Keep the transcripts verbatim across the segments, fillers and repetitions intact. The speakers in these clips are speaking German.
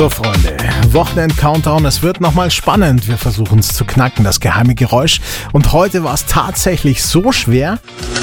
So, Freunde, Wochenend-Countdown, es wird nochmal spannend. Wir versuchen es zu knacken, das geheime Geräusch. Und heute war es tatsächlich so schwer.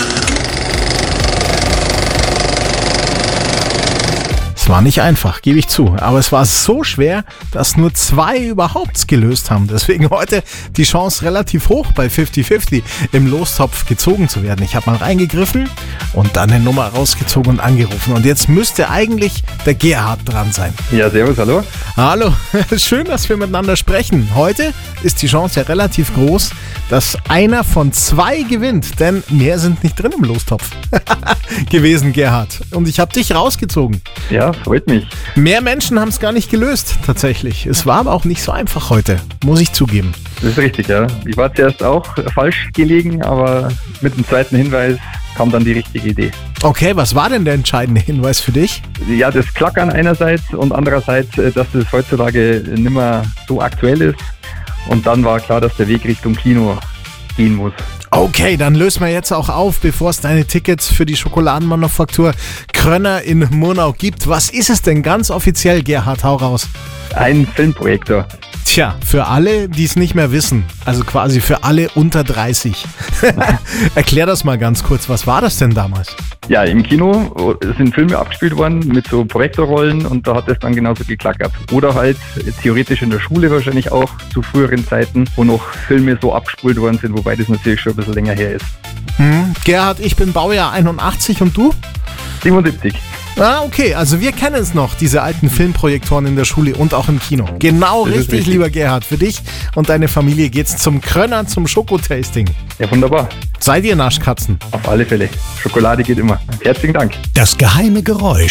Es war nicht einfach, gebe ich zu, aber es war so schwer, dass nur zwei überhaupt gelöst haben. Deswegen heute die Chance relativ hoch, bei fünfzig fünfzig im Lostopf gezogen zu werden. Ich habe mal reingegriffen und dann eine Nummer rausgezogen und angerufen. Und jetzt müsste eigentlich der Gerhard dran sein. Ja, servus, hallo. Hallo, schön, dass wir miteinander sprechen. Heute ist die Chance ja relativ groß, dass einer von zwei gewinnt, denn mehr sind nicht drin im Lostopf gewesen, Gerhard. Und ich habe dich rausgezogen. Ja, freut mich. Mehr Menschen haben es gar nicht gelöst, tatsächlich. Es war aber auch nicht so einfach heute, muss ich zugeben. Das ist richtig, ja. Ich war zuerst auch falsch gelegen, aber mit dem zweiten Hinweis kam dann die richtige Idee. Okay, was war denn der entscheidende Hinweis für dich? Ja, das Klackern einerseits und andererseits, dass das heutzutage nicht mehr so aktuell ist. Und dann war klar, dass der Weg Richtung Kino gehen muss. Okay, dann lösen wir jetzt auch auf, bevor es deine Tickets für die Schokoladenmanufaktur Krönner in Murnau gibt. Was ist es denn ganz offiziell, Gerhard? Hau raus. Ein Filmprojektor. Tja, für alle, die es nicht mehr wissen, also quasi für alle unter dreißig. Erklär das mal ganz kurz, was war das denn damals? Ja, im Kino sind Filme abgespielt worden mit so Projektorrollen und da hat es dann genauso geklackert. Oder halt theoretisch in der Schule wahrscheinlich auch zu früheren Zeiten, wo noch Filme so abgespult worden sind, wobei das natürlich schon ein bisschen länger her ist. Hm, Gerhard, ich bin Baujahr einundachtzig und du? siebenundsiebzig. Ah, okay, also wir kennen es noch, diese alten Filmprojektoren in der Schule und auch im Kino. Genau richtig, richtig, lieber Gerhard. Für dich und deine Familie geht's zum Krönner, zum Schokotasting. Ja, wunderbar. Seid ihr Naschkatzen? Auf alle Fälle. Schokolade geht immer. Herzlichen Dank. Das geheime Geräusch.